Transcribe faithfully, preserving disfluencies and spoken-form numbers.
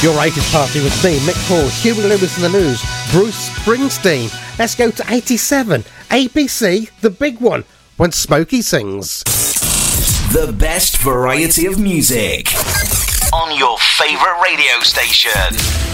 Your eighties party with me, Mick Paul, Huey Lewis in the News, Bruce Springsteen. Let's go to eighty-seven. A B C, the big one, when Smokey sings. The best variety of music on your favourite radio station.